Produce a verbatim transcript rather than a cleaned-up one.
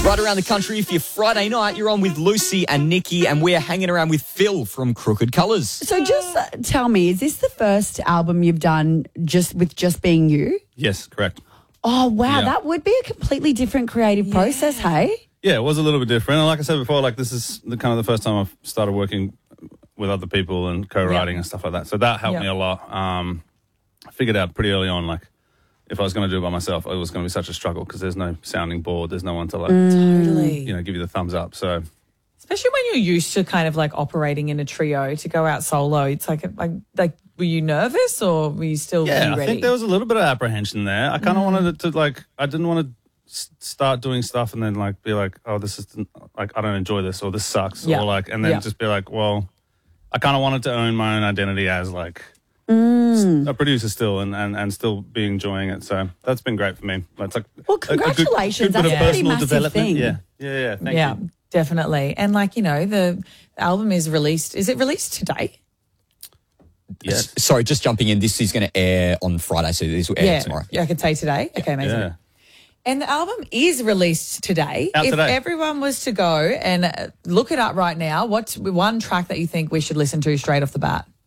Right around the country, for your Friday night, you're on with Lucy and Nikki, and we're hanging around with Phil from Crooked Colours. So just uh, tell me, is this the first album you've done just with just being you? Yes, correct. Oh, wow. Yeah. That would be a completely different creative yeah. process, hey? Yeah, it was a little bit different. And like I said before, like this is the kind of the first time I've started working with other people and co-writing yep. and stuff like that. So that helped yep. me a lot. Um, I figured out pretty early on, like, if I was going to do it by myself, it was going to be such a struggle because there's no sounding board. There's no one to, like, totally. you know, give you the thumbs up. So, especially when you're used to kind of like operating in a trio, to go out solo, it's like, like, like were you nervous or were you still yeah, ready? I think there was a little bit of apprehension there. I kind of mm. wanted it to, like, I didn't want to s- start doing stuff and then, like, be like, oh, this is, like, I don't enjoy this or this sucks. Yeah. Or, like, and then yeah. just be like, well, I kind of wanted to own my own identity as, like, Mm. a producer still and, and, and still be enjoying it. So that's been great for me. It's like well, congratulations. A, a good, good that's bit a of pretty personal massive development. thing. Yeah, yeah, yeah. Thank yeah, you. definitely. And like, you know, the album is released. Is it released today? Yes. Sorry, just jumping in. This is going to air on Friday, so this will air yeah. tomorrow. Yeah, I could say today. Okay, amazing. Yeah. And the album is released today. Out if today. everyone was to go and look it up right now, what's one track that you think we should listen to straight off the bat?